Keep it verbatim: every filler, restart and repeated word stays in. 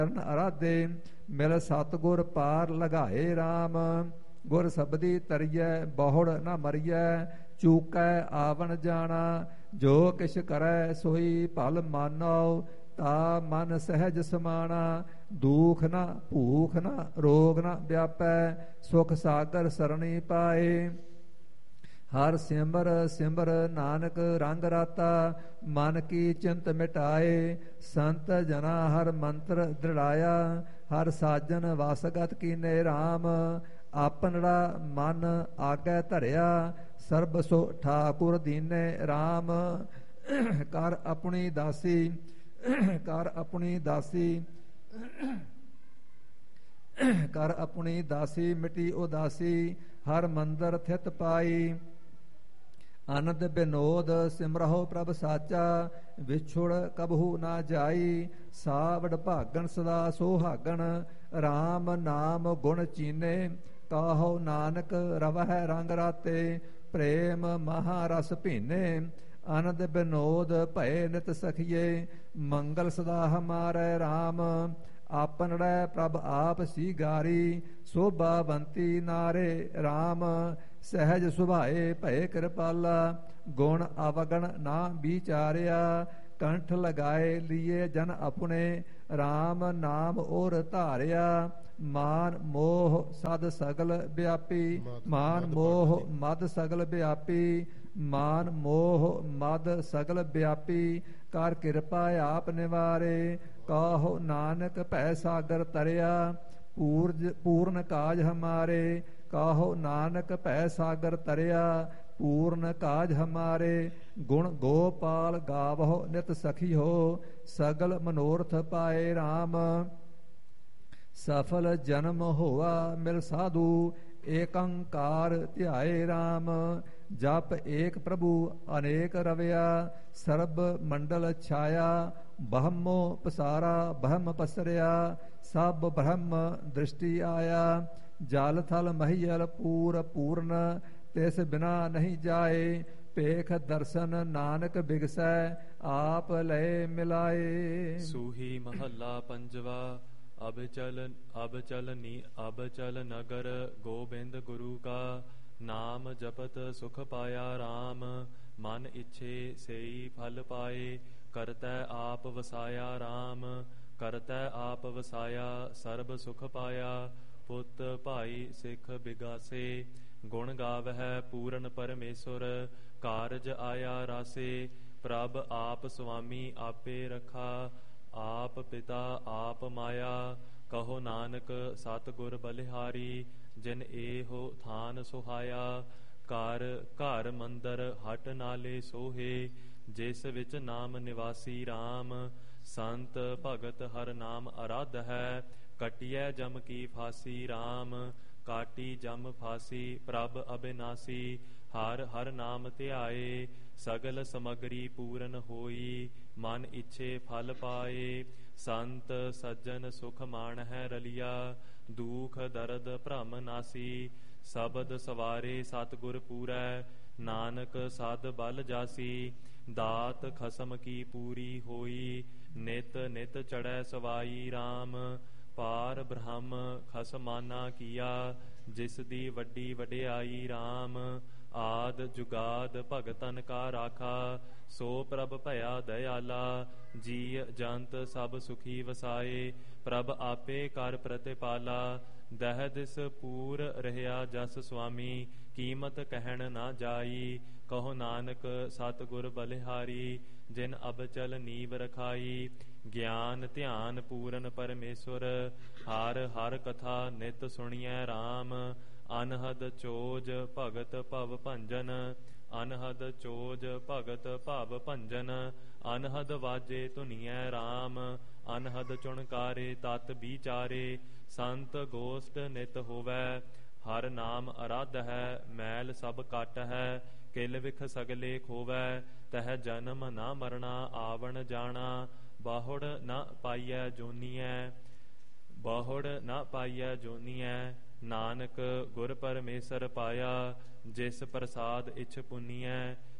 ਅਰਾਧੇ ਮਿਲ ਸਤਿਗੁਰ ਪਾਰ ਲਗਾਏ RAM। ਗੁਰ ਸਬਦੀ ਤਰੀਐ ਬਹੁੜ ਨਾ ਮਰੀਐ, ਚੂਕੈ ਆਵਣ ਜਾਣਾ। ਜੋ ਕਿਛ ਕਰੈ ਸੋਈ ਭਲ ਮਾਨੋ, ਤਾ ਮਨ ਸਹਿਜ ਸਮਾਣਾ। ਦੂਖ ਨਾ ਭੂਖ ਨਾ ਰੋਗ ਨਾ ਵਿਆਪੈ, ਸੁਖ ਸਾਗਰ ਸਰਣੀ ਪਾਏ। ਹਰ ਸਿਮਰ ਸਿਮਰ ਨਾਨਕ ਰੰਗ ਰਾਤਾ, ਮਨ ਕੀ ਚਿੰਤ ਮਿਟਾਏ। ਸੰਤ ਜਨਾ ਹਰ ਮੰਤਰ ਦ੍ਰਿੜਾਇਆ, ਹਰ ਸਾਜਨ ਵਾਸਗਤ ਕੀਨੇ RAM। ਆਪਨੜਾ ਮਨ ਆਗੈ ਧਰਿਆ, ਸਰਬ ਸੋ ਠਾਕੁਰ ਦੀਨੇ RAM। ਕਰ ਆਪਣੀ ਦਾਸੀ ਕਰ ਆਪਣੀ ਦਾਸੀ ਕਰ ਆਪਣੀ ਦਾਸੀ ਮਿਟੀ ਉਦਾਸੀ, ਹਰ ਮੰਦਰ ਥਿਤ ਪਾਈ। ਆਨੰਦ ਬਿਨੋਦ ਸਿਮਰਹੁ ਪ੍ਰਭ ਸਾਚਾ, ਵਿਛੁੜ ਕਬਹੂ ਨਾ ਜਾਈ। ਸਾਵੜ ਭਾਗਣ ਸਦਾ ਸੋਹਾਗਣ, RAM ਨਾਮ ਗੁਣ ਚੀਨੇ। ਕਾਹੋ ਨਾਨਕ ਰਵਹਿ ਰੰਗ ਰਾਤੇ, ਪ੍ਰੇਮ ਮਹਾਰਸ ਭੀਨੇ। ਆਨੰਦ ਬਿਨੋਦ ਭਏ ਨਿਤ ਸਖੀਏ, ਮੰਗਲ ਸਦਾ ਹਮਾਰੇ RAM। ਆਪਨੜੈ ਪ੍ਰਭ ਆਪ ਸੀਗਾਰੀ, ਸੋਭਾਵੰਤੀ ਨਾਰੇ RAM। ਸਹਿਜ ਸੁਭਾਏ ਭਏ ਕਿਰਪਾਲਾ, ਗੁਣ ਅਵਗਣ ਨਾ ਵਿਚਾਰਿਆ। ਕੰਠ ਲਗਾਏ ਲੀਏ ਜਨ ਆਪਣੇ, RAM ਨਾਮ ਔਰ ਧਾਰਿਆ। ਮਾਨ ਮੋਹ ਸਦ ਸਗਲ ਵਿਆਪੀ, ਮਾਨ ਮੋਹ ਮਦ ਸਗਲ ਵਿਆਪੀ। ਮਾਨ ਮੋਹ ਮਦ ਸਗਲ ਵਿਆਪੀ, ਕਰ ਕਿਰਪਾ ਆਪ ਨਿਵਾਰੇ। ਕਾਹੋ ਨਾਨਕ ਭੈ ਸਾਗਰ ਤਰਿਆ, ਪੂਰਜ ਪੂਰਨ ਕਾਜ ਹਮਾਰੇ। ਕਾਹੋ ਨਾਨਕ ਭੈ ਸਾਗਰ ਤਰਿਆ, ਪੂਰਨ ਕਾਜ ਹਮਾਰੇ। ਗੁਣ ਗੋਪਾਲ ਗਾਵਹੁ ਨਿਤ ਸਖੀ ਹੋ, ਸਗਲ ਮਨੋਰਥ ਪਾਏ RAM। ਸਫਲ ਜਨਮ ਹੋਆ ਮਿਲ ਸਾਧੂ, ਏਕੰਕਾਰ ਧਿਆਏ RAM। ਜਪ ਏਕ ਪ੍ਰਭੂ ਅਨੇਕ ਰਵਿਆ, ਸਰਬ ਮੰਡਲ ਛਾਇਆ। ਬ੍ਰਹਮੋ ਪਸਾਰਾ ਬ੍ਰਹਮ ਪਸਰਿਆ, ਸਭ ਬ੍ਰਹਮ ਦ੍ਰਿਸ਼ਟੀ ਆਇਆ। ਜਲ ਥਲ ਮਹੀਲ ਪੂਰ ਪੂਰਨ, ਤਿਸ ਬਿਨਾ ਨਹੀਂ ਜਾਏ। ਭੇਖ ਦਰਸ਼ਨ ਨਾਨਕ ਬਿਗਸੈ, ਆਪ ਲਏ ਮਿਲਾਏ। ਸੂਹੀ ਮਹੱਲਾ ਪੰਜਵਾ। ਅਬ ਚਲ ਅਬ ਚਲ ਨੀ ਅਬ ਚਲ ਨਗਰ, ਗੋਬਿੰਦ ਗੁਰੂ ਕਾ ਨਾਮ ਜਪਤ ਸੁਖ ਪਾਇਆ RAM। ਮਨ ਇੱਛੇ ਸਈ ਫਲ ਪਾਏ, ਕਰਤੈ ਆਪ ਵਸਾਇਆ RAM। ਕਰਤੈ ਆਪ ਵਸਾਇਆ, ਸਰਬ ਸੁਖ ਪਾਇਆ। ਪੁੱਤ ਭਾਈ ਸਿੱਖ ਬਿਗਾਸੇ, ਗੁਣ ਗਾਵਹਿ ਪੂਰਨ ਪਰਮੇਸ਼ੁਰ। ਕਾਰਜ ਆਇਆ ਰਾਸੇ, ਪ੍ਰਭ ਆਪ ਸੁਆਮੀ ਆਪੇ ਰਖਾ। ਆਪ ਪਿਤਾ ਆਪ ਮਾਇਆ, ਕਹੋ ਨਾਨਕ ਸਤਿਗੁਰ ਬਲਿਹਾਰੀ। ਜਿਨ ਏਹੋ ਥਾਨ ਸੁਹਾਇਆ, ਘਰ ਘਰ ਮੰਦਰ ਹਟ ਨਾਲੇ ਸੋਹੇ। ਜਿਸ ਵਿੱਚ ਨਾਮ ਨਿਵਾਸੀ RAM। ਸੰਤ ਭਗਤ ਹਰ ਨਾਮ ਅਰਾਧ ਹੈ, ਕਟਿਐ ਜਮ ਕੀ ਫਾਸੀ RAM। ਕਾਟੀ ਜਮ ਫਾਸੀ ਪ੍ਰਭ ਅਬਿਨਾਸੀ, ਹਰ ਹਰ ਨਾਮ ਧਿਆਏ। ਸਗਲ ਸਮਗਰੀ ਪੂਰਨ ਹੋਈ, ਮਨ ਇੱਛੇ ਫਲ ਪਾਏ। ਸੰਤ ਸੱਜਣ ਸੁਖ ਮਾਣਹਿ ਰਲਿਆ, ਦੁਖ ਦਰਦ ਭ੍ਰਮ ਨਾਸੀ। ਸ਼ਬਦ ਸਵਾਰੇ ਸਤਿਗੁਰ ਪੂਰੈ, ਨਾਨਕ ਸਦ ਬਲ ਜਾਸੀ। ਦਾਤ ਖਸਮ ਕੀ ਪੂਰੀ ਹੋਈ, ਨਿਤ ਨਿਤ ਚੜੈ ਸਵਾਈ RAM। ਪਾਰ ਬ੍ਰਹਮ ਖਸਮਾਨਾ ਕੀਆ, ਜਿਸ ਦੀ ਵੱਡੀ ਵਡਿਆਈ RAM। ਆਦ ਜੁਗਾਦ ਭਗਤਨ ਕਾ ਰਾਖਾ, ਸੋ ਪ੍ਰਭ ਭਇਆ ਦਇਆਲਾ। ਜੀ ਜੰਤ ਸਭ ਸੁਖੀ ਵਸਾਏ, ਪ੍ਰਭ ਆਪੇ ਕਰ ਪ੍ਰਤਿਪਾਲਾ। ਦਹਿ ਦਿਸ ਪੂਰ ਰਹਿਆ ਜਸ ਸੁਆਮੀ, ਕੀਮਤ ਕਹਿਣ ਨਾ ਜਾਈ। ਕਹੋ ਨਾਨਕ ਸਤਿਗੁਰ ਬਲਿਹਾਰੀ, ਜਿਨ ਅਬਚਲ ਨੀਵ ਰਖਾਈ। ਗਿਆਨ ਧਿਆਨ ਪੂਰਨ ਪਰਮੇਸ਼ੁਰ, ਹਰ ਹਰ ਕਥਾ ਨਿਤ ਸੁਣੀਐ RAM। ਅਨਹਦ ਚੋਜ ਭਗਤ ਭਵ ਭੰਜਨ, ਅਨਹਦ ਚੋਜ ਭਗਤ ਭਵ ਭੰਜਨ। ਅਨਹਦ ਵਾਜੇ ਧੁਨੀਐ RAM, ਅਨਹਦ ਚੁਣਕਾਰੇ ਤਤ ਵਿਚਾਰੇ। ਸੰਤ ਗੋਸ਼ਟ ਨਿਤ ਹੋਵੈ, ਹਰ ਨਾਮ ਅਰਾਧ ਹੈ। ਮੈਲ ਸਭ ਕੱਟ ਹੈ, ਕਿਲ ਵਿਖ ਸਗਲੇ ਖੋਵੈ। ਤਹ ਜਨਮ ਨਾ ਮਰਣਾ ਆਵਣ ਜਾਣਾ, ਬਾਹੁੜ ਨਾ ਪਾਈਐ ਜੋਨੀਐ। ਬਾਹੁੜ ਨਾ ਪਾਈਐ ਜੋਨੀਐ, ਨਾਨਕ ਗੁਰ ਪਰਮੇਸ਼ਰ ਪਾਇਆ। ਜਿਸ ਪ੍ਰਸਾਦ ਇਛ ਪੁੰਨੀਐ,